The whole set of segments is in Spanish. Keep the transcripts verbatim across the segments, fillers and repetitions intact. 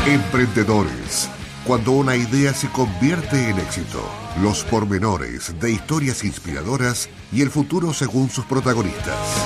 Emprendedores. Cuando una idea se convierte en éxito, los pormenores de historias inspiradoras y el futuro según sus protagonistas.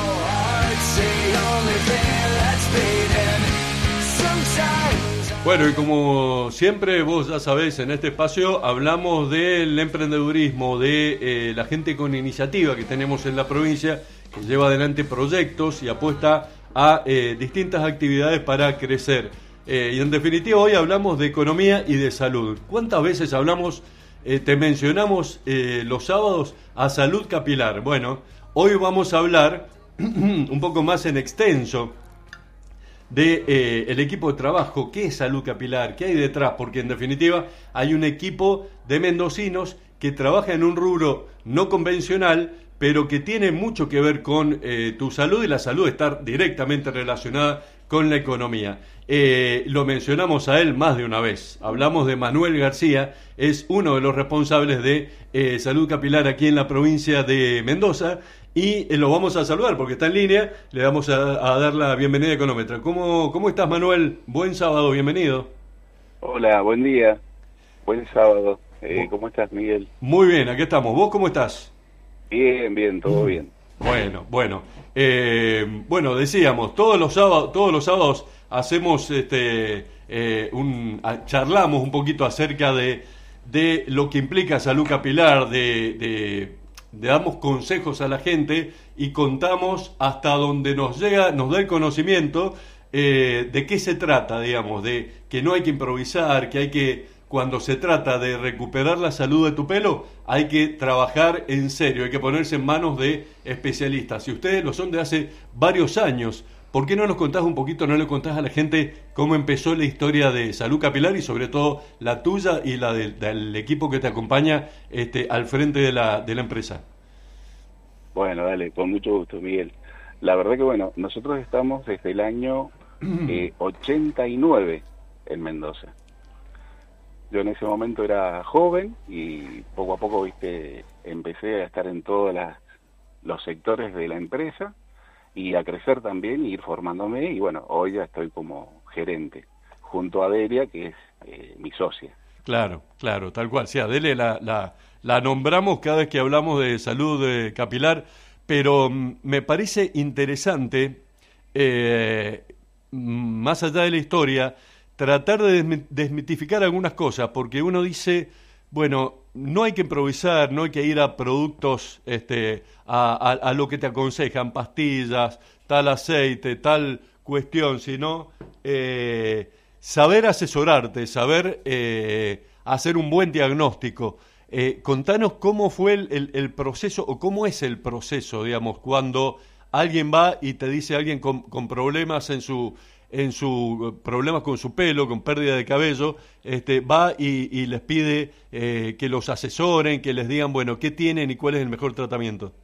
Bueno, y como siempre vos ya sabés, en este espacio hablamos del emprendedurismo, de eh, la gente con iniciativa que tenemos en la provincia, que lleva adelante proyectos y apuesta a eh, distintas actividades para crecer. Eh, y en definitiva hoy hablamos de economía y de salud. ¿Cuántas veces hablamos, eh, te mencionamos eh, los sábados a salud capilar? Bueno, hoy vamos a hablar un poco más en extenso de eh, el equipo de trabajo. ¿Qué es salud capilar? ¿Qué hay detrás? Porque en definitiva hay un equipo de mendocinos que trabaja en un rubro no convencional, pero que tiene mucho que ver con eh, tu salud, y la salud está directamente relacionada con la economía. Eh, lo mencionamos a él más de una vez. Hablamos de Manuel García, es uno de los responsables de eh, salud capilar aquí en la provincia de Mendoza, y eh, lo vamos a saludar porque está en línea. Le vamos a, a dar la bienvenida a Económetra. ¿Cómo, ¿Cómo estás, Manuel? Buen sábado, bienvenido. Hola, buen día, buen sábado. Eh, ¿Cómo estás, Miguel? Muy bien, aquí estamos. ¿Vos cómo estás? Bien, bien, todo bien. Bueno, bueno. Eh, bueno, decíamos, todos los sábados, todos los sábados hacemos este eh, un charlamos un poquito acerca de, de lo que implica salud capilar, de, de, de damos consejos a la gente y contamos hasta donde nos llega, nos da el conocimiento eh, de qué se trata, digamos, de que no hay que improvisar, que hay que, cuando se trata de recuperar la salud de tu pelo, hay que trabajar en serio, hay que ponerse en manos de especialistas. Si ustedes lo son de hace varios años, ¿por qué no nos contás un poquito, no le contás a la gente cómo empezó la historia de salud capilar y sobre todo la tuya y la de, del equipo que te acompaña este, al frente de la, de la empresa? Bueno, dale, con mucho gusto, Miguel. La verdad que, bueno, nosotros estamos desde el año eh, ochenta y nueve en Mendoza. Yo en ese momento era joven y poco a poco, viste, empecé a estar en todos las, los sectores de la empresa y a crecer también y ir formándome, y bueno, hoy ya estoy como gerente junto a Delia, que es eh, mi socia. Claro, claro, tal cual. Sí, a Delia la, la, la nombramos cada vez que hablamos de salud eh, capilar, pero mm, me parece interesante, eh, más allá de la historia, tratar de desmitificar algunas cosas, porque uno dice, bueno, no hay que improvisar, no hay que ir a productos, este, a, a, a lo que te aconsejan, pastillas, tal aceite, tal cuestión, sino eh, saber asesorarte, saber eh, hacer un buen diagnóstico. Eh, contanos cómo fue el, el, el proceso, o cómo es el proceso, digamos, cuando alguien va y te dice, alguien con, con problemas en su... en su problemas con su pelo, con pérdida de cabello, este, va y, y les pide eh, que los asesoren, que les digan, bueno, qué tienen y cuál es el mejor tratamiento.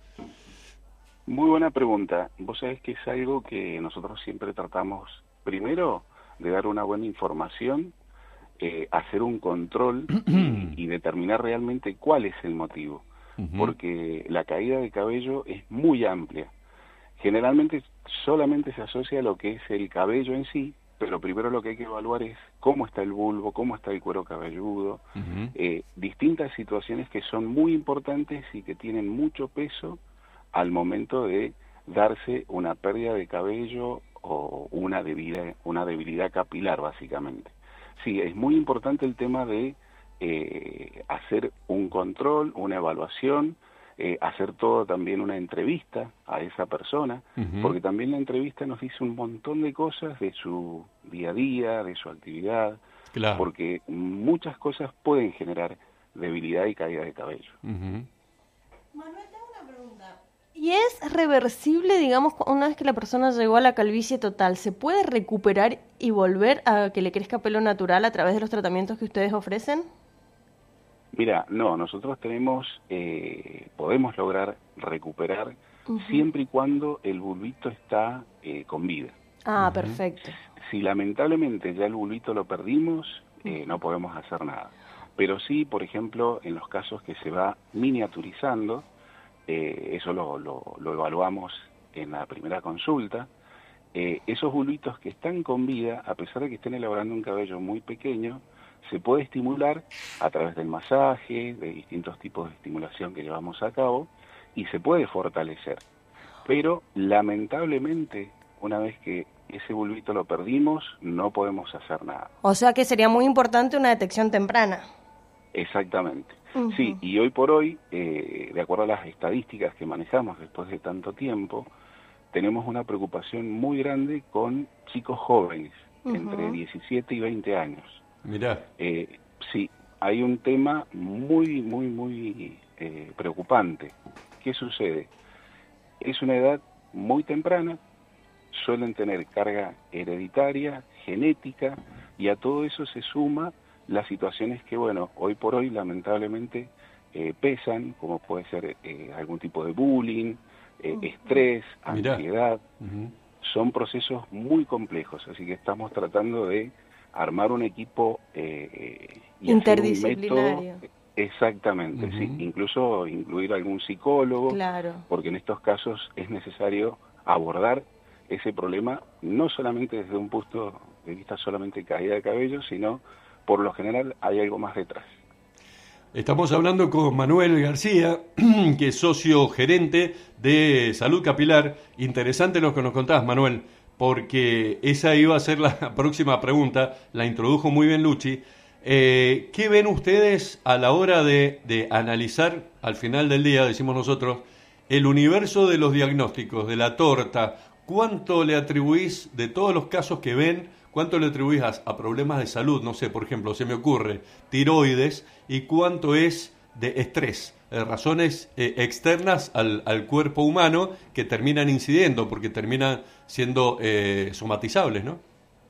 Muy buena pregunta. Vos sabés que es algo que nosotros siempre tratamos, primero, de dar una buena información, eh, hacer un control y, y determinar realmente cuál es el motivo, uh-huh. Porque la caída de cabello es muy amplia. Generalmente solamente se asocia a lo que es el cabello en sí, pero primero lo que hay que evaluar es cómo está el bulbo, cómo está el cuero cabelludo, uh-huh. eh, distintas situaciones que son muy importantes y que tienen mucho peso al momento de darse una pérdida de cabello o una debilidad, una debilidad capilar, básicamente. Sí, es muy importante el tema de eh, hacer un control, una evaluación, Eh, hacer todo también una entrevista a esa persona, uh-huh. Porque también la entrevista nos dice un montón de cosas de su día a día, de su actividad, claro. Porque muchas cosas pueden generar debilidad y caída de cabello. Uh-huh. Manuel, tengo una pregunta. ¿Y es reversible, digamos, una vez que la persona llegó a la calvicie total, se puede recuperar y volver a que le crezca pelo natural a través de los tratamientos que ustedes ofrecen? Mira, no, nosotros tenemos, eh, podemos lograr recuperar uh-huh. siempre y cuando el bulbito está eh, con vida. Ah, uh-huh. Perfecto. Si lamentablemente ya el bulbito lo perdimos, eh, no podemos hacer nada. Pero sí, por ejemplo, en los casos que se va miniaturizando, eh, eso lo, lo, lo evaluamos en la primera consulta, eh, esos bulbitos que están con vida, a pesar de que estén elaborando un cabello muy pequeño, se puede estimular a través del masaje, de distintos tipos de estimulación que llevamos a cabo, y se puede fortalecer. Pero lamentablemente, una vez que ese bulbito lo perdimos, no podemos hacer nada. O sea que sería muy importante una detección temprana. Exactamente. Uh-huh. Sí, y hoy por hoy, eh, de acuerdo a las estadísticas que manejamos después de tanto tiempo, tenemos una preocupación muy grande con chicos jóvenes, uh-huh. entre diecisiete y veinte años. Mirá. Eh, sí, hay un tema muy, muy, muy eh, preocupante. ¿Qué sucede? Es una edad muy temprana, suelen tener carga hereditaria, genética, y a todo eso se suma las situaciones que, bueno, hoy por hoy lamentablemente eh, pesan, como puede ser eh, algún tipo de bullying, eh, uh-huh. estrés, ansiedad. Uh-huh. Son procesos muy complejos, así que estamos tratando de armar un equipo eh, y interdisciplinario. Hacer un método, exactamente, uh-huh. sí, incluso incluir algún psicólogo, claro. porque en estos casos es necesario abordar ese problema no solamente desde un punto de vista solamente caída de cabello, sino por lo general hay algo más detrás. Estamos hablando con Manuel García, que es socio gerente de Salud Capilar. Interesante lo que nos contás, Manuel, porque esa iba a ser la próxima pregunta, la introdujo muy bien Luchi. Eh, ¿Qué ven ustedes a la hora de, de analizar, al final del día, decimos nosotros, el universo de los diagnósticos, de la torta? ¿Cuánto le atribuís de todos los casos que ven? ¿Cuánto le atribuís a, a problemas de salud? No sé, por ejemplo, se me ocurre tiroides, y cuánto es de estrés, eh, razones eh, externas al, al cuerpo humano que terminan incidiendo, porque terminan siendo eh, somatizables, ¿no?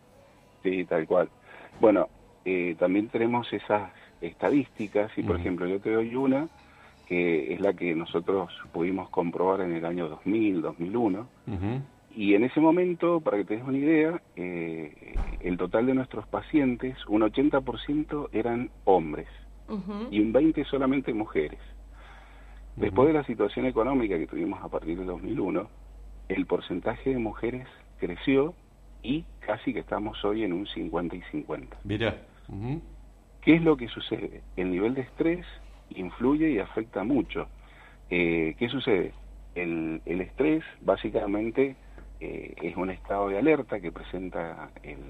Sí, tal cual. Bueno, eh, también tenemos esas estadísticas, y por uh-huh. ejemplo, yo te doy una, que es la que nosotros pudimos comprobar en el año dos mil, dos mil uno, uh-huh. y en ese momento, para que te des una idea, eh, el total de nuestros pacientes, un ochenta por ciento eran hombres, uh-huh. y un veinte por ciento solamente mujeres. Uh-huh. Después de la situación económica que tuvimos a partir del dos mil uno, el porcentaje de mujeres creció y casi que estamos hoy en un cincuenta y cincuenta. Mirá. Uh-huh. ¿Qué es lo que sucede? El nivel de estrés influye y afecta mucho. Eh, ¿Qué sucede? El, el estrés básicamente eh, es un estado de alerta que presenta el,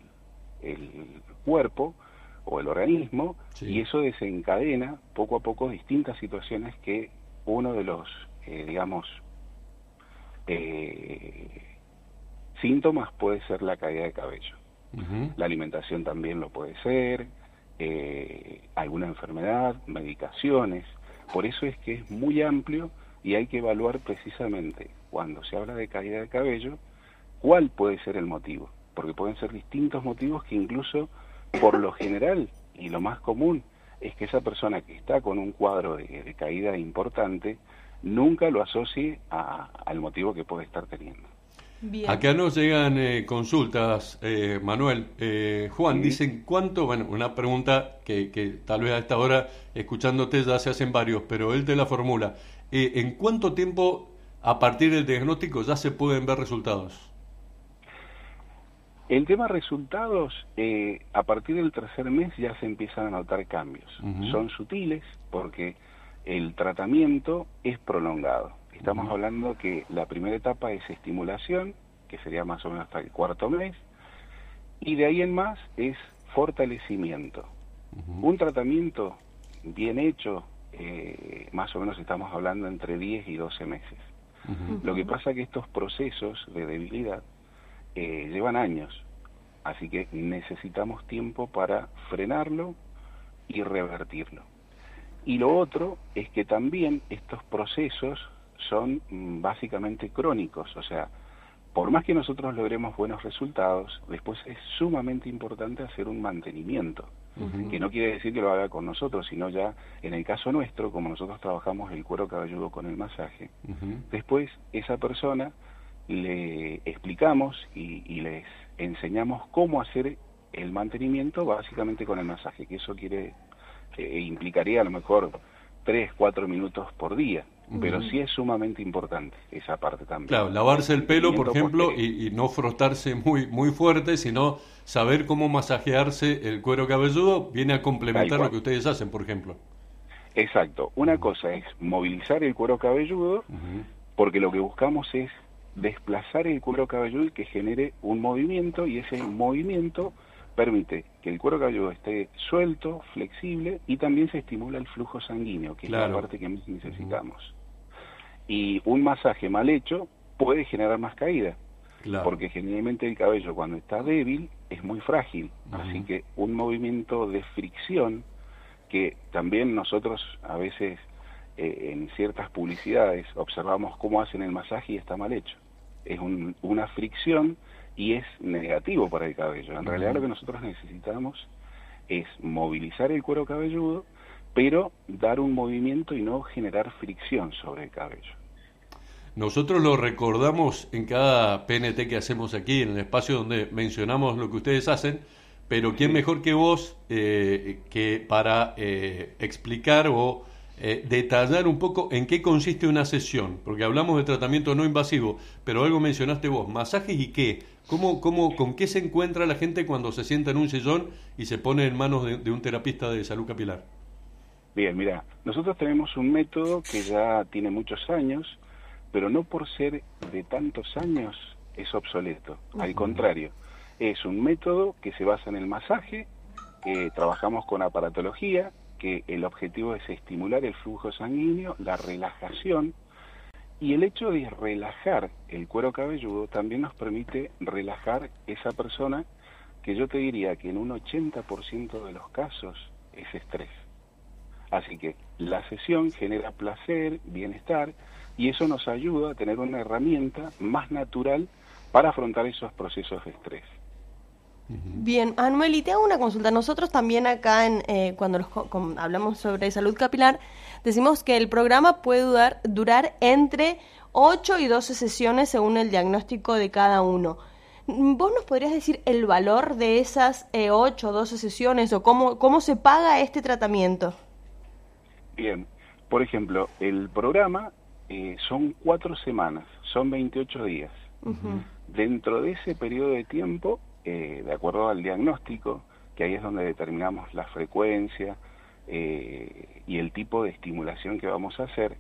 el cuerpo o el organismo, sí. y eso desencadena poco a poco distintas situaciones que uno de los, eh, digamos, eh, síntomas puede ser la caída de cabello. Uh-huh. La alimentación también lo puede ser, eh, alguna enfermedad, medicaciones. Por eso es que es muy amplio y hay que evaluar precisamente, cuando se habla de caída de cabello, cuál puede ser el motivo, porque pueden ser distintos motivos que incluso, por lo general, y lo más común, es que esa persona que está con un cuadro de, de caída importante, nunca lo asocie a, al motivo que puede estar teniendo. Bien. Acá nos llegan eh, consultas, eh, Manuel. Eh, Juan, sí. Dicen cuánto, bueno, una pregunta que, que tal vez a esta hora, escuchándote, ya se hacen varios, pero él te la formula. Eh, ¿En cuánto tiempo, a partir del diagnóstico, ya se pueden ver resultados? El tema resultados, eh, a partir del tercer mes ya se empiezan a notar cambios. Uh-huh. Son sutiles porque el tratamiento es prolongado. Estamos uh-huh. hablando que la primera etapa es estimulación, que sería más o menos hasta el cuarto mes, y de ahí en más es fortalecimiento. Uh-huh. Un tratamiento bien hecho, eh, más o menos estamos hablando entre diez y doce meses. Uh-huh. Lo que pasa es que estos procesos de debilidad eh, llevan años, así que necesitamos tiempo para frenarlo y revertirlo. Y lo otro es que también estos procesos son básicamente crónicos, o sea, por más que nosotros logremos buenos resultados, después es sumamente importante hacer un mantenimiento, uh-huh. que no quiere decir que lo haga con nosotros, sino ya en el caso nuestro, como nosotros trabajamos el cuero cabelludo con el masaje, uh-huh. después esa persona le explicamos y, y les enseñamos cómo hacer el mantenimiento básicamente con el masaje, que eso quiere, que implicaría a lo mejor tres, cuatro minutos por día. pero Uh-huh. sí es sumamente importante esa parte también. Claro, lavarse el pelo, por ejemplo, porque- y, y no frotarse muy, muy fuerte, sino saber cómo masajearse el cuero cabelludo viene a Tal complementar cual. lo que ustedes hacen, por ejemplo. Exacto. Una cosa es movilizar el cuero cabelludo, Uh-huh. porque lo que buscamos es desplazar el cuero cabelludo y que genere un movimiento, y ese movimiento permite que el cuero cabelludo esté suelto, flexible, y también se estimula el flujo sanguíneo, que Claro. es la parte que más necesitamos. Y un masaje mal hecho puede generar más caída, Claro. porque generalmente el cabello cuando está débil es muy frágil, Ujú. así que un movimiento de fricción, que también nosotros a veces eh, en ciertas publicidades observamos cómo hacen el masaje y está mal hecho. Es un- una fricción y es negativo para el cabello. En realidad lo que nosotros necesitamos es movilizar el cuero cabelludo, pero dar un movimiento y no generar fricción sobre el cabello. Nosotros lo recordamos en cada P N T que hacemos aquí, en el espacio donde mencionamos lo que ustedes hacen, pero ¿quién Sí. mejor que vos eh, que para eh, explicar o eh, detallar un poco en qué consiste una sesión? Porque hablamos de tratamiento no invasivo, pero algo mencionaste vos, masajes y qué, ¿Cómo, cómo, ¿con qué se encuentra la gente cuando se sienta en un sillón y se pone en manos de, de un terapista de salud capilar? Bien, mira, nosotros tenemos un método que ya tiene muchos años, pero no por ser de tantos años es obsoleto. Al contrario, es un método que se basa en el masaje, eh, trabajamos con aparatología, que el objetivo es estimular el flujo sanguíneo, la relajación, y el hecho de relajar el cuero cabelludo también nos permite relajar esa persona, que yo te diría que en un ochenta por ciento de los casos es estrés. Así que la sesión genera placer, bienestar, y eso nos ayuda a tener una herramienta más natural para afrontar esos procesos de estrés. Bien, Anuel, y te hago una consulta. Nosotros también acá, en, eh, cuando los, co- com- hablamos sobre salud capilar, decimos que el programa puede durar, durar entre ocho y doce sesiones según el diagnóstico de cada uno. Mm, ¿Vos nos podrías decir el valor de esas eh, ocho o doce sesiones o cómo, cómo se paga este tratamiento? Bien, por ejemplo, el programa eh, son cuatro semanas, son veintiocho días. Ujú. Dentro de ese periodo de tiempo, eh, de acuerdo al diagnóstico, que ahí es donde determinamos la frecuencia eh, y el tipo de estimulación que vamos a hacer,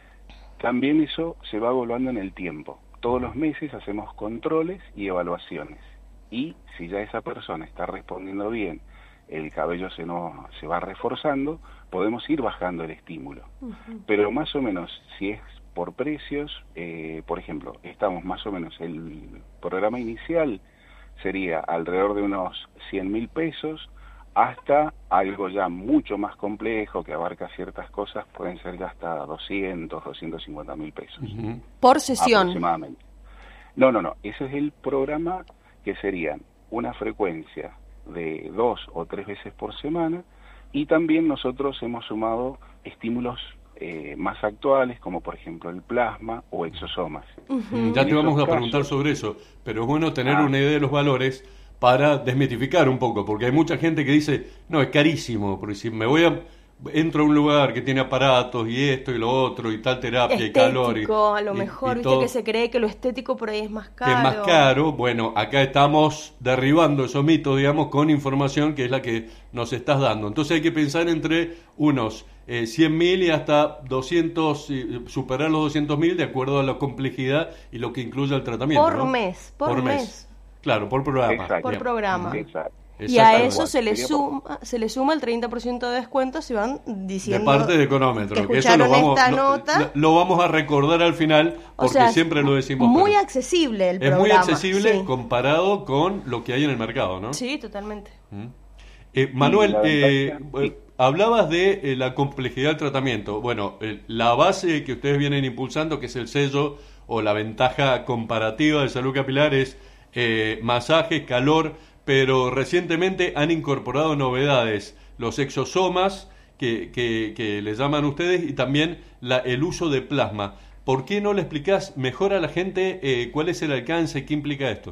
también eso se va evaluando en el tiempo. Todos los meses hacemos controles y evaluaciones. Y si ya esa persona está respondiendo bien, el cabello se, no, se va reforzando, podemos ir bajando el estímulo. Ujú. Pero más o menos, si es por precios, eh, por ejemplo, estamos más o menos, el programa inicial sería alrededor de unos cien mil pesos, hasta algo ya mucho más complejo que abarca ciertas cosas, pueden ser ya hasta doscientos, doscientos cincuenta mil pesos. Ujú. Por sesión. Aproximadamente. No, no, no, ese es el programa, que serían una frecuencia de dos o tres veces por semana, y también nosotros hemos sumado estímulos eh, más actuales, como por ejemplo el plasma o exosomas. Ujú. Ya En te vamos a esos preguntar casos- sobre eso, pero es bueno tener Ah. una idea de los valores para desmitificar un poco, porque hay mucha gente que dice, no, es carísimo, porque si me voy a, entro a un lugar que tiene aparatos y esto y lo otro y tal terapia y calor y, Estético, a lo y- mejor, y viste todo, que se cree que lo estético por ahí es más que caro. es más caro, bueno, acá estamos derribando esos mitos, digamos, con información que es la que nos estás dando. Entonces hay que pensar entre unos eh, cien mil y hasta doscientos, eh, superar los doscientos mil de acuerdo a la complejidad y lo que incluye el tratamiento. Por ¿no? mes, por mes. Claro, por programa. Exacto. Por Bien. programa. Exacto. Y a Exactamente. eso se le Sería por- suma, se le suma el treinta por ciento de descuento si van De diciendo parte de Económetro, que que eso lo escucharon vamos, esta lo- nota. lo, lo vamos a recordar al final, O porque sea, siempre lo decimos. muy pero accesible el es programa. muy accesible sí. comparado con lo que hay en el mercado, ¿no? Sí, totalmente. ¿Mm? Eh, Manuel, la eh, ventaja- eh, hablabas de eh, la complejidad del tratamiento. Bueno, eh, la base que ustedes vienen impulsando, que es el sello o la ventaja comparativa de salud capilar, es eh, masaje, calor, pero recientemente han incorporado novedades, los exosomas que, que, que le llaman ustedes y también la, el uso de plasma. ¿Por qué no le explicás mejor a la gente eh, cuál es el alcance, qué implica esto?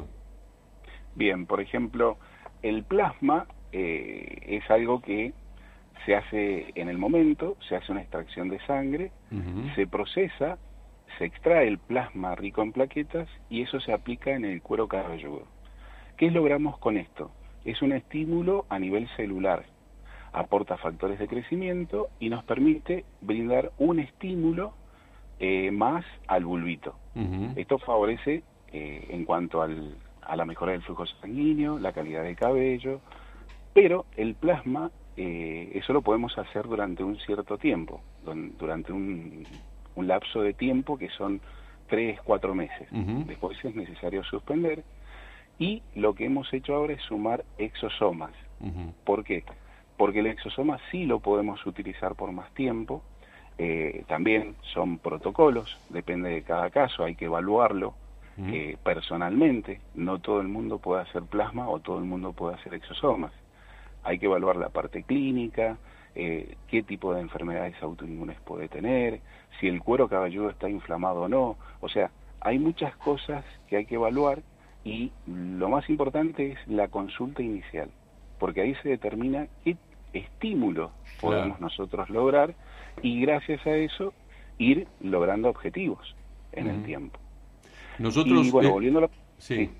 Bien, por ejemplo, el plasma eh, es algo que se hace en el momento, se hace una extracción de sangre Uh-huh. Se procesa, se extrae el plasma rico en plaquetas y eso se aplica en el cuero cabelludo. ¿Qué logramos con esto? Es un estímulo a nivel celular, aporta factores de crecimiento y nos permite brindar un estímulo eh, más al bulbito. Uh-huh. Esto favorece eh, en cuanto al, a la mejora del flujo sanguíneo, la calidad del cabello, pero el plasma, eh, eso lo podemos hacer durante un cierto tiempo, durante un, un lapso de tiempo que son tres, cuatro meses. Uh-huh. Después es necesario suspender. Y lo que hemos hecho ahora es sumar exosomas. Uh-huh. ¿Por qué? Porque el exosoma sí lo podemos utilizar por más tiempo. Eh, también son protocolos, depende de cada caso, hay que evaluarlo uh-huh. eh, personalmente. No todo el mundo puede hacer plasma o todo el mundo puede hacer exosomas. Hay que evaluar la parte clínica, eh, qué tipo de enfermedades autoinmunes puede tener, si el cuero cabelludo está inflamado o no. O sea, hay muchas cosas que hay que evaluar. Y lo más importante es la consulta inicial, porque ahí se determina qué estímulo podemos claro. nosotros lograr y gracias a eso ir logrando objetivos en uh-huh. el tiempo. Nosotros, y bueno, eh, volviendo a lo... sí. Sí.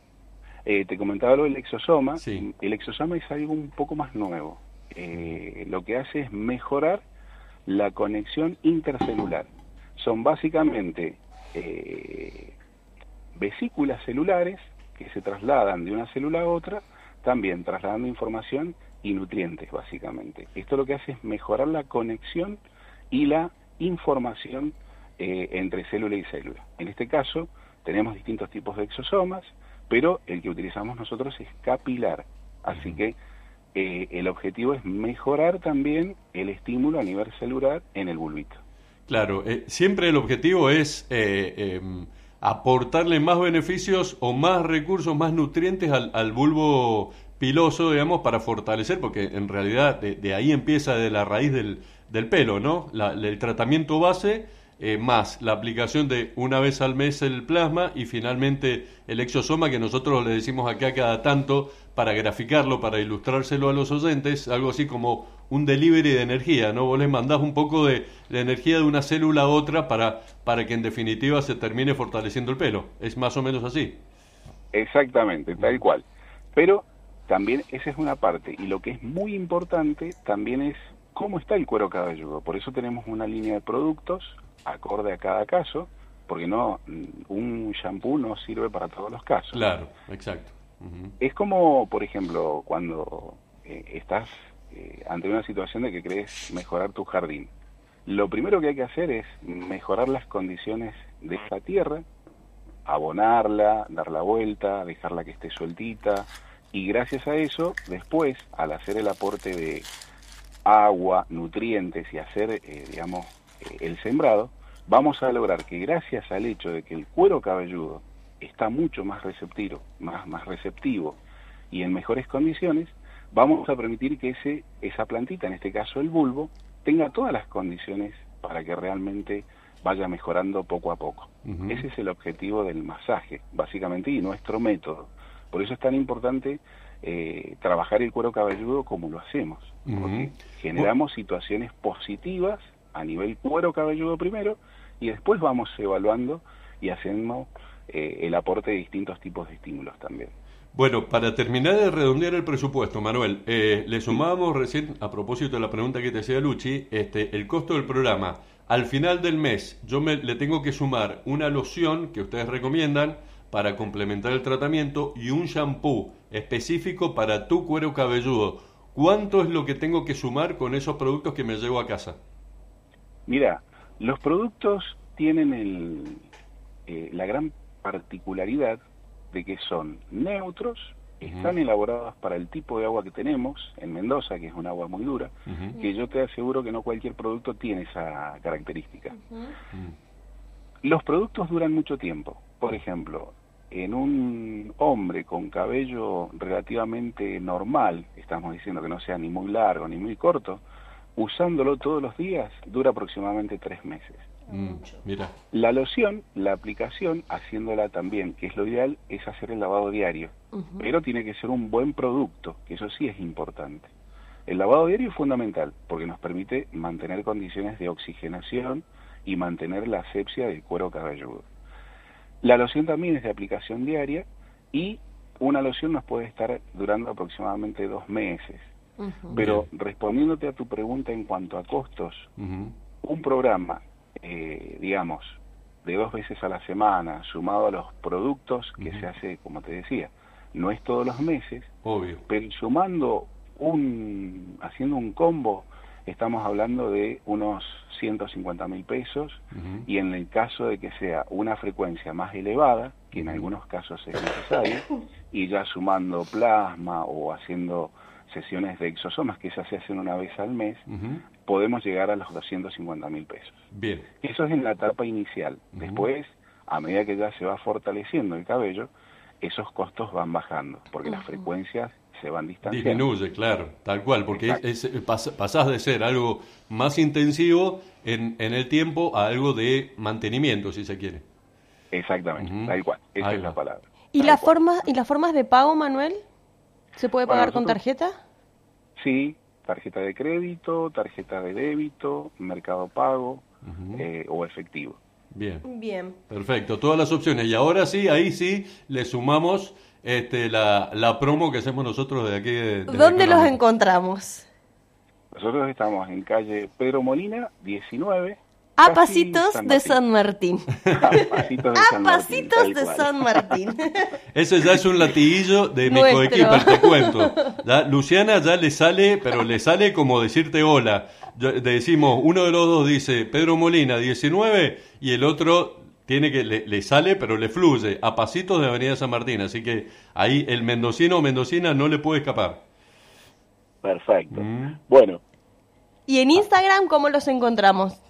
Eh, te comentaba lo del exosoma. Sí. El exosoma es algo un poco más nuevo. Eh, lo que hace es mejorar la conexión intercelular. Son básicamente... Eh, vesículas celulares que se trasladan de una célula a otra, también trasladando información y nutrientes, básicamente. Esto lo que hace es mejorar la conexión y la información eh, entre célula y célula. En este caso, tenemos distintos tipos de exosomas, pero el que utilizamos nosotros es capilar. Así que eh, el objetivo es mejorar también el estímulo a nivel celular en el bulbito. Claro, eh, siempre el objetivo es... Eh, eh, aportarle más beneficios o más recursos, más nutrientes al, al bulbo piloso, digamos, para fortalecer, porque en realidad de, de ahí empieza de la raíz del, del pelo, ¿no? La, el tratamiento base, eh, más la aplicación de una vez al mes el plasma y finalmente el exosoma, que nosotros le decimos acá cada tanto para graficarlo, para ilustrárselo a los oyentes, algo así como un delivery de energía, ¿no? Vos les mandás un poco de la energía de una célula a otra para, para que en definitiva se termine fortaleciendo el pelo. ¿Es más o menos así? Exactamente, tal cual. Pero también esa es una parte. Y lo que es muy importante también es cómo está el cuero cabelludo. Por eso tenemos una línea de productos acorde a cada caso, porque no un shampoo no sirve para todos los casos. Claro, exacto. Uh-huh. Es como, por ejemplo, cuando eh, estás eh, ante una situación de que querés mejorar tu jardín. Lo primero que hay que hacer es mejorar las condiciones de esa tierra, abonarla, dar la vuelta, dejarla que esté sueltita, y gracias a eso, después, al hacer el aporte de agua, nutrientes y hacer, eh, digamos, eh, el sembrado, vamos a lograr que gracias al hecho de que el cuero cabelludo está mucho más receptivo, más, más receptivo y en mejores condiciones, vamos a permitir que ese, esa plantita, en este caso el bulbo, tenga todas las condiciones para que realmente vaya mejorando poco a poco. Uh-huh. Ese es el objetivo del masaje, básicamente, y nuestro método. Por eso es tan importante eh, trabajar el cuero cabelludo como lo hacemos, uh-huh. porque generamos situaciones positivas a nivel cuero cabelludo primero, y después vamos evaluando y hacemos eh, el aporte de distintos tipos de estímulos también. Bueno, para terminar de redondear el presupuesto, Manuel, eh, le sumábamos recién, a propósito de la pregunta que te hacía Luchi, este, el costo del programa. Al final del mes, yo me, le tengo que sumar una loción que ustedes recomiendan para complementar el tratamiento y un shampoo específico para tu cuero cabelludo. ¿Cuánto es lo que tengo que sumar con esos productos que me llevo a casa? Mira, los productos tienen el, eh, la gran particularidad de que son neutros, uh-huh. están elaborados para el tipo de agua que tenemos en Mendoza, que es un agua muy dura, uh-huh. que yo te aseguro que no cualquier producto tiene esa característica. Uh-huh. Los productos duran mucho tiempo. Por ejemplo, en un hombre con cabello relativamente normal, estamos diciendo que no sea ni muy largo ni muy corto, usándolo todos los días dura aproximadamente tres meses. Mm, mira. La loción, la aplicación, haciéndola también, que es lo ideal, es hacer el lavado diario. Uh-huh. Pero tiene que ser un buen producto, que eso sí es importante. El lavado diario es fundamental, porque nos permite mantener condiciones de oxigenación y mantener la asepsia del cuero cabelludo. La loción también es de aplicación diaria y una loción nos puede estar durando aproximadamente dos meses. Uh-huh. Pero respondiéndote a tu pregunta en cuanto a costos, uh-huh. un programa, eh, digamos, de dos veces a la semana, sumado a los productos que uh-huh. se hace, como te decía, no es todos los meses, obvio, pero sumando un, haciendo un combo, estamos hablando de unos ciento cincuenta mil pesos, uh-huh. y en el caso de que sea una frecuencia más elevada, que en uh-huh. algunos casos es necesario, y ya sumando plasma o haciendo sesiones de exosomas, que esas se hacen una vez al mes, uh-huh. podemos llegar a los doscientos cincuenta mil pesos. Bien. Eso es en la etapa inicial. Uh-huh. Después, a medida que ya se va fortaleciendo el cabello, esos costos van bajando, porque uh-huh. las frecuencias se van distanciando. Disminuye, claro, tal cual, porque es, es, pas, pasás de ser algo más intensivo en, en el tiempo a algo de mantenimiento, si se quiere. Exactamente, uh-huh. tal cual, esa Ahí es va. la palabra. ¿Y las formas y las formas de pago, Manuel? ¿Se puede pagar bueno, nosotros, con tarjeta? Sí, tarjeta de crédito, tarjeta de débito, Mercado Pago uh-huh. eh, o efectivo. Bien. Bien. Perfecto, todas las opciones. Y ahora sí, ahí sí, le sumamos este, la, la promo que hacemos nosotros de aquí. De, de ¿Dónde los encontramos? Nosotros estamos en calle Pedro Molina, diecinueve. A pasitos San de San Martín. A pasitos de, San, A pasitos Martín, de San Martín. Ese ya es un latiguillo de mi coequiper, te cuento. ¿Ya? Luciana ya le sale, pero le sale como decirte hola. Yo, decimos, uno de los dos dice Pedro Molina, diecinueve, y el otro tiene que le, le sale, pero le fluye. A pasitos de Avenida San Martín. Así que ahí el mendocino o mendocina no le puede escapar. Perfecto. Mm. Bueno. ¿Y en Instagram cómo los encontramos?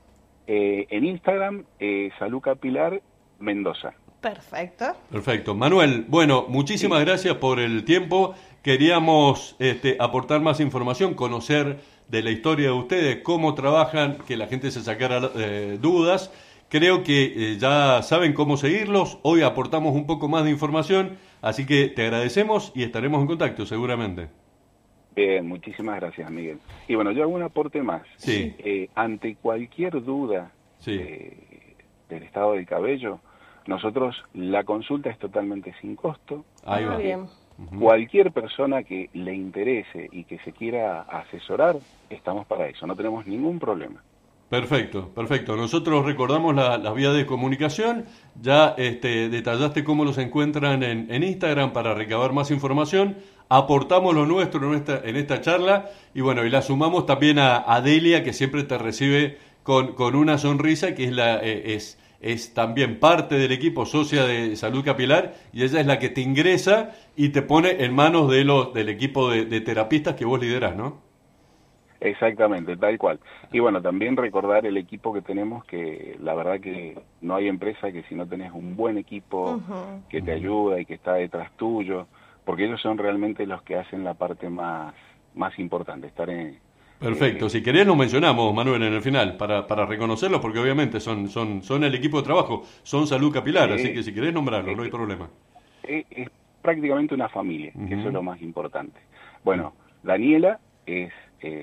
Eh, en Instagram, eh, Salud Capilar Mendoza. Perfecto. Perfecto. Manuel, bueno, muchísimas sí. gracias por el tiempo. Queríamos este, aportar más información, conocer de la historia de ustedes, cómo trabajan, que la gente se sacara eh, dudas. Creo que eh, ya saben cómo seguirlos. Hoy aportamos un poco más de información, así que te agradecemos y estaremos en contacto seguramente. Bien, muchísimas gracias, Miguel. Y bueno, yo hago un aporte más. Sí. Eh, ante cualquier duda sí. eh, del estado del cabello, nosotros la consulta es totalmente sin costo. Ahí va. Muy bien. Uh-huh. Cualquier persona que le interese y que se quiera asesorar, estamos para eso, no tenemos ningún problema. Perfecto, perfecto. Nosotros recordamos la, las vías de comunicación, ya este, detallaste cómo los encuentran en, en Instagram para recabar más información, aportamos lo nuestro en esta, en esta charla y bueno, y la sumamos también a, a Delia, que siempre te recibe con, con una sonrisa, que es, la, eh, es, es también parte del equipo, socia de Salud Capilar, y ella es la que te ingresa y te pone en manos de los, del equipo de, de terapistas que vos liderás, ¿no? Exactamente, tal cual. Y bueno, también recordar el equipo que tenemos, que la verdad que no hay empresa que si no tenés un buen equipo uh-huh. que te ayuda y que está detrás tuyo, porque ellos son realmente los que hacen la parte más, más importante, estar en... Perfecto, eh, si querés lo mencionamos, Manuel, en el final, para, para reconocerlos, porque obviamente son, son, son el equipo de trabajo, son Salud Capilar, eh, así que si querés nombrarlos, eh, no hay problema. Eh, es prácticamente una familia, uh-huh. que eso es lo más importante. Bueno, Daniela es...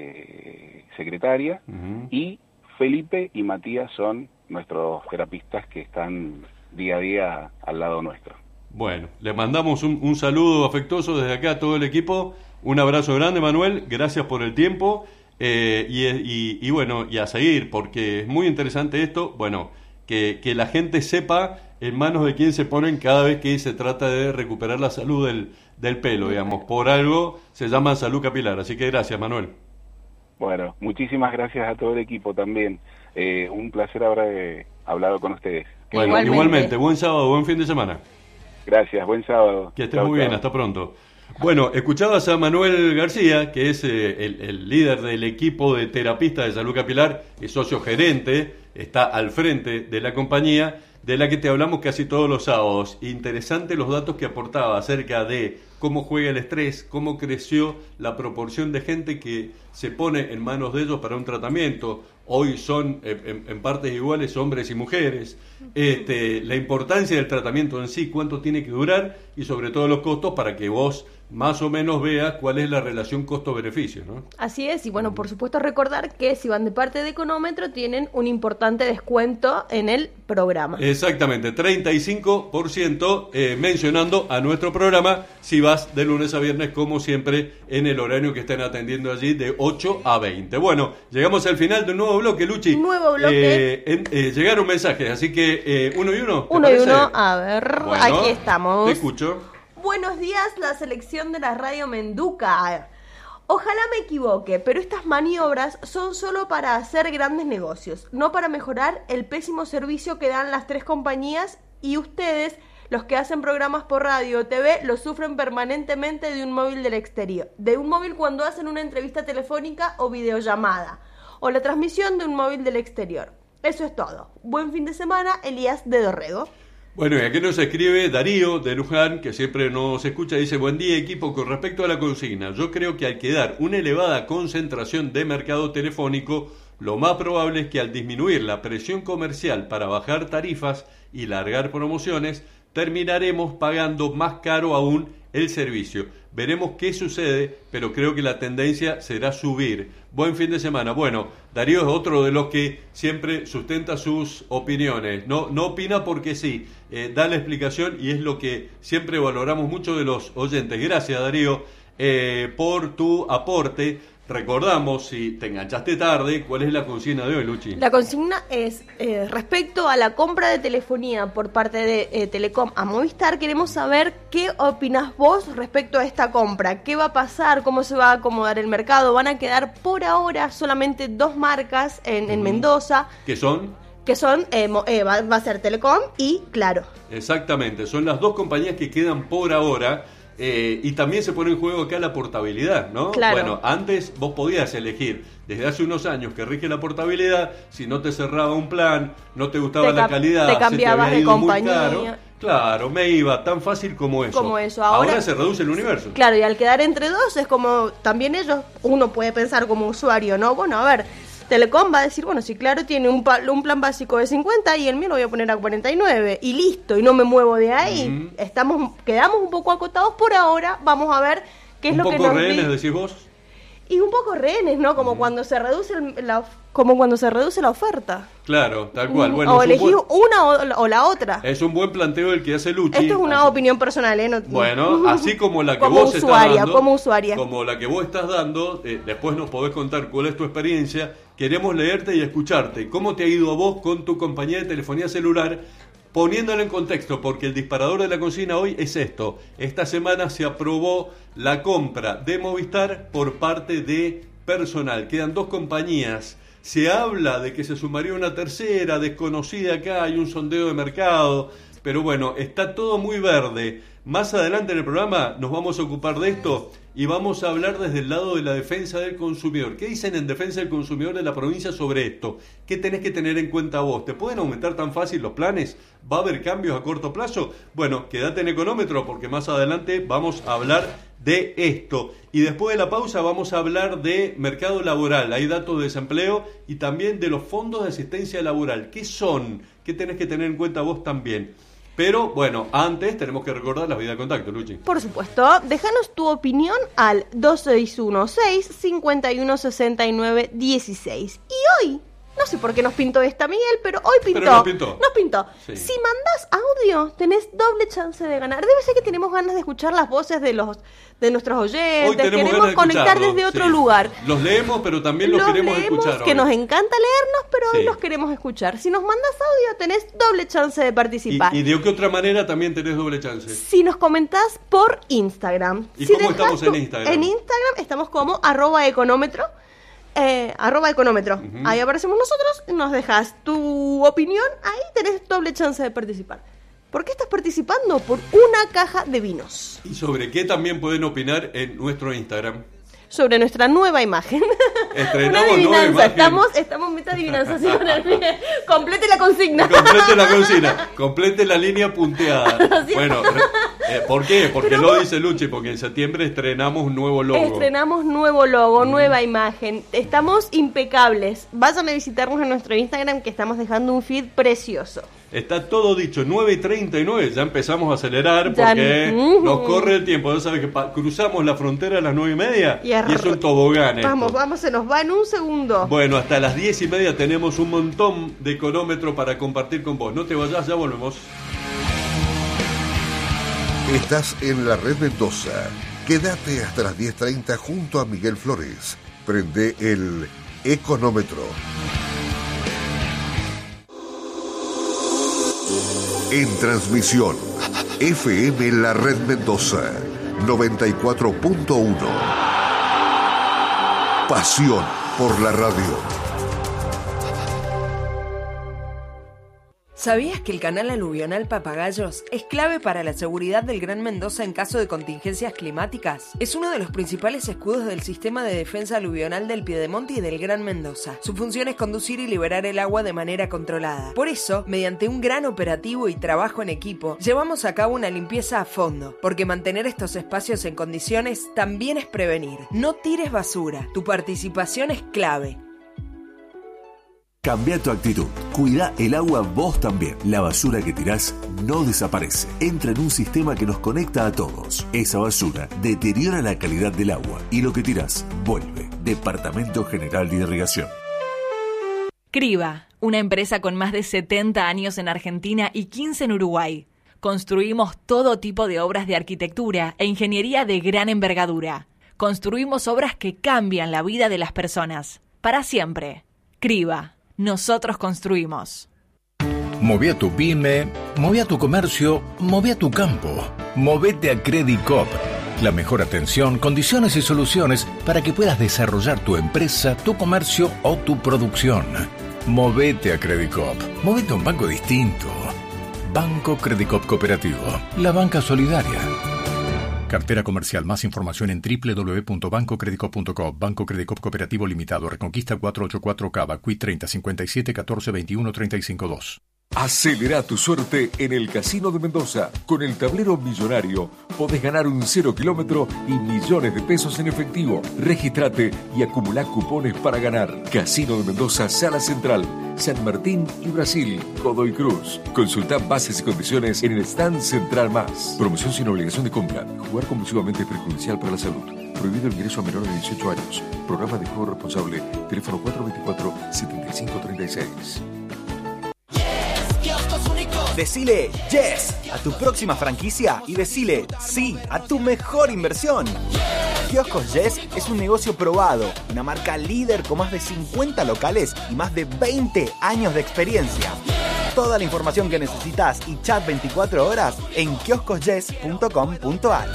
Eh, secretaria uh-huh. y Felipe y Matías son nuestros terapistas que están día a día al lado nuestro. Bueno, le mandamos un, un saludo afectuoso desde acá a todo el equipo, un abrazo grande, Manuel, gracias por el tiempo eh, y, y, y bueno, y a seguir, porque es muy interesante esto, bueno, que, que la gente sepa en manos de quién se ponen cada vez que se trata de recuperar la salud del, del pelo, digamos, por algo se llama Salud Capilar, así que gracias, Manuel. Bueno, muchísimas gracias a todo el equipo también. Eh, un placer haber hablado con ustedes. Bueno, igualmente. igualmente, buen sábado, buen fin de semana. Gracias, buen sábado. Que estés chau, muy chau. bien, hasta pronto. Bueno, escuchabas a Manuel García, que es eh, el, el líder del equipo de terapistas de Salud Capilar, es socio gerente, está al frente de la compañía, de la que te hablamos casi todos los sábados. Interesante los datos que aportaba acerca de cómo juega el estrés, cómo creció la proporción de gente que se pone en manos de ellos para un tratamiento. Hoy son eh, en, en partes iguales hombres y mujeres. Este, la importancia del tratamiento en sí, cuánto tiene que durar y sobre todo los costos para que vos más o menos veas cuál es la relación costo-beneficio, ¿no? Así es, y bueno, por supuesto recordar que si van de parte de Económetro tienen un importante descuento en el programa. Exactamente, treinta y cinco por ciento eh, mencionando a nuestro programa si vas de lunes a viernes, como siempre, en el horario que estén atendiendo allí de ocho a veinte. Bueno, llegamos al final de un nuevo bloque, Luchi. Nuevo bloque. Eh, en, eh, llegaron mensajes, así que eh, uno y uno. ¿te Uno parece? y uno, a ver, Bueno, aquí estamos. Te escucho. Buenos días, la selección de la Radio Menduca. Ojalá me equivoque, pero estas maniobras son solo para hacer grandes negocios, no para mejorar el pésimo servicio que dan las tres compañías, y ustedes, los que hacen programas por radio o T V, lo sufren permanentemente de un móvil del exterior, de un móvil cuando hacen una entrevista telefónica o videollamada, o la transmisión de un móvil del exterior. Eso es todo. Buen fin de semana, Elías de Dorrego. Bueno, y aquí nos escribe Darío de Luján, que siempre nos escucha, dice: buen día, equipo, con respecto a la consigna, yo creo que al quedar una elevada concentración de mercado telefónico, lo más probable es que al disminuir la presión comercial para bajar tarifas y largar promociones, terminaremos pagando más caro aún el servicio. Veremos qué sucede, pero creo que la tendencia será subir. Buen fin de semana. Bueno, Darío es otro de los que siempre sustenta sus opiniones. No, no opina porque sí, eh, da la explicación, y es lo que siempre valoramos mucho de los oyentes. Gracias, Darío, eh, por tu aporte. Recordamos, si te enganchaste tarde, ¿cuál es la consigna de hoy, Luchi? La consigna es, eh, respecto a la compra de telefonía por parte de eh, Telecom a Movistar, queremos saber qué opinás vos respecto a esta compra. ¿Qué va a pasar? ¿Cómo se va a acomodar el mercado? ¿Van a quedar por ahora solamente dos marcas en, en Mendoza? ¿Qué son? Que son, eh, eh, va, va a ser Telecom y Claro. Exactamente, son las dos compañías que quedan por ahora. Eh, y también se pone en juego acá la portabilidad, ¿no? Claro. Bueno, antes vos podías elegir, desde hace unos años que rige la portabilidad, si no te cerraba un plan, no te gustaba Te la ca- calidad, te se te cambiabas había de ido muy compañía. caro. Claro, me iba, tan fácil como eso. Como eso. Ahora- Ahora se reduce el universo. Claro, y al quedar entre dos es como, también ellos, uno puede pensar como usuario, ¿no? Bueno, a ver, Telecom va a decir, bueno, si Claro tiene un, pa- un plan básico de cincuenta y el mío lo voy a poner a cuarenta y nueve y listo, y no me muevo de ahí. Ujú. Estamos, quedamos un poco acotados por ahora, vamos a ver qué es Un lo que poco nos rehenes, di- decís vos. Y un poco rehenes, ¿no? Como cuando se reduce el- la of- como cuando se reduce la oferta. Claro, tal cual. Bueno, o es un elegís buen- una o, la- o la otra. es un buen planteo el que hace Luchi. Esto es una Así- opinión personal, ¿eh? No- Bueno, así como la que Como vos usuaria, estás dando, como usuaria. como la que vos estás dando, eh, después nos podés contar cuál es tu experiencia. Queremos leerte y escucharte. ¿Cómo te ha ido a vos con tu compañía de telefonía celular? Poniéndolo en contexto, porque el disparador de la consigna hoy es esto. Esta semana se aprobó la compra de Movistar por parte de Personal. Quedan dos compañías. Se habla de que se sumaría una tercera, desconocida acá, hay un sondeo de mercado, pero bueno, está todo muy verde. Más adelante en el programa nos vamos a ocupar de esto y vamos a hablar desde el lado de la defensa del consumidor. ¿Qué dicen en defensa del consumidor de la provincia sobre esto? ¿Qué tenés que tener en cuenta vos? ¿Te pueden aumentar tan fácil los planes? ¿Va a haber cambios a corto plazo? Bueno, quédate en Económetro porque más adelante vamos a hablar de esto. Y después de la pausa vamos a hablar de mercado laboral. Hay datos de desempleo y también de los fondos de asistencia laboral. ¿Qué son? ¿Qué tenés que tener en cuenta vos también? Pero bueno, antes tenemos que recordar las vías de contacto, Luchi. Por supuesto, déjanos tu opinión al dos seis uno seis, cinco uno seis nueve uno seis. Y hoy, no sé por qué nos pintó esta, Miguel, pero hoy pintó. Pero nos pintó. Nos pintó. Sí. Si mandás audio, tenés doble chance de ganar. Debe ser que tenemos ganas de escuchar las voces de los de nuestros oyentes. Hoy tenemos Queremos ganas de conectar escucharlos, desde otro sí. lugar. Los leemos, pero también los, Los queremos leemos, escuchar. que hoy. nos encanta leernos, pero hoy Sí. los queremos escuchar. Si nos mandas audio, tenés doble chance de participar. Y, y de qué otra manera también tenés doble chance. Si nos comentás por Instagram. ¿Y Si cómo dejás estamos en tu- Instagram? En Instagram estamos como arroba económetro. Eh, arroba económetro. Ujú. Ahí aparecemos nosotros, nos dejas tu opinión, ahí tenés doble chance de participar. ¿Por qué estás participando? Por una caja de vinos. ¿Y sobre qué también pueden opinar en nuestro Instagram? Sobre nuestra nueva imagen. Estrenamos Una nueva adivinanza. imagen. Estamos, estamos meta adivinanza. ¿Sí? Con el- Complete la consigna. Complete la consigna, complete la línea punteada. Bueno, re- eh, ¿por qué? Porque Pero lo vos- dice Luchi, porque en septiembre estrenamos un nuevo logo. Estrenamos nuevo logo, nueva imagen. Estamos impecables. Vayan a visitarnos en nuestro Instagram que estamos dejando un feed precioso. Está todo dicho, nueve y treinta y nueve, ya empezamos a acelerar porque uh-huh. nos corre el tiempo. Ya sabes que pa- cruzamos la frontera a las nueve y media y, arro- y es un tobogán. Vamos, esto. vamos, se nos va en un segundo. Bueno, hasta las diez y media tenemos un montón de cronómetro para compartir con vos. No te vayas, ya volvemos. Estás en la Red Mendoza. Quédate hasta las diez treinta junto a Miguel Flores. Prende el económetro. En transmisión, F M La Red Mendoza, noventa y cuatro punto uno. Pasión por la radio. ¿Sabías que el canal aluvional Papagayos es clave para la seguridad del Gran Mendoza en caso de contingencias climáticas? Es uno de los principales escudos del sistema de defensa aluvional del Piedemonte y del Gran Mendoza. Su función es conducir y liberar el agua de manera controlada. Por eso, mediante un gran operativo y trabajo en equipo, llevamos a cabo una limpieza a fondo, porque mantener estos espacios en condiciones también es prevenir. No tires basura. Tu participación es clave. Cambia tu actitud. Cuida el agua vos también. La basura que tirás no desaparece. Entra en un sistema que nos conecta a todos. Esa basura deteriora la calidad del agua y lo que tirás vuelve. Departamento General de Irrigación. Criba, una empresa con más de setenta años en Argentina y quince en Uruguay. Construimos todo tipo de obras de arquitectura e ingeniería de gran envergadura. Construimos obras que cambian la vida de las personas. Para siempre. Criba. Nosotros construimos. Moví a tu pyme, moví a tu comercio, moví a tu campo. Movete a Credicop. La mejor atención, condiciones y soluciones para que puedas desarrollar tu empresa, tu comercio o tu producción. Movete a Credicop. Movete a un banco distinto. Banco Credicop Cooperativo. La banca solidaria. Cartera comercial. Más información en doble u doble u doble u punto banco credicop punto com. Banco Credicop Cooperativo Limitado. Reconquista cuatrocientos ochenta y cuatro Cava. Q I treinta cincuenta y siete catorce veintiuno treinta y cinco dos. Acelera tu suerte en el Casino de Mendoza. Con el tablero millonario podés ganar un cero kilómetro y millones de pesos en efectivo. Regístrate y acumulá cupones para ganar. Casino de Mendoza, Sala Central, San Martín y Brasil, Godoy Cruz. Consultá bases y condiciones en el stand Central Más. Promoción sin obligación de compra. Jugar compulsivamente es perjudicial para la salud. Prohibido el ingreso a menores de dieciocho años. Programa de juego responsable. Teléfono cuatro dos cuatro, siete cinco tres seis. Decile yes a tu próxima franquicia y decile sí a tu mejor inversión. Kioscos Yes es un negocio probado, una marca líder con más de cincuenta locales y más de veinte años de experiencia. Toda la información que necesitas y chat veinticuatro horas en kioscos yes punto com punto a r.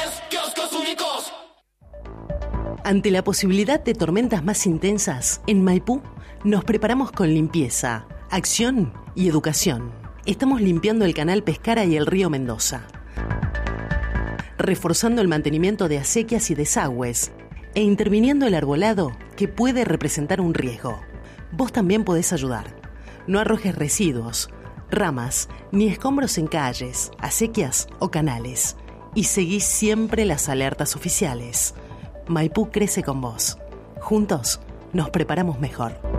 Ante la posibilidad de tormentas más intensas, en Maipú nos preparamos con limpieza, acción y educación. Estamos limpiando el canal Pescara y el río Mendoza, reforzando el mantenimiento de acequias y desagües e interviniendo el arbolado que puede representar un riesgo. Vos también podés ayudar. No arrojes residuos, ramas ni escombros en calles, acequias o canales. Y seguí siempre las alertas oficiales. Maipú crece con vos. Juntos nos preparamos mejor.